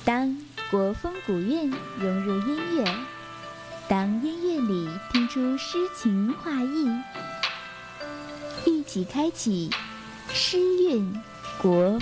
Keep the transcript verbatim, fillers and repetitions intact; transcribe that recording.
当国风古韵融入音乐，当音乐里听出诗情画意，一起开启诗韵国